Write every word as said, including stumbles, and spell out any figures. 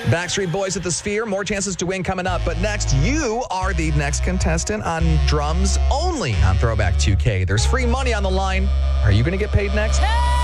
Backstreet Boys at the Sphere. More chances to win coming up. But next, you are the next contestant on drums only on Throwback two K. There's free money on the line. Are you going to get paid next?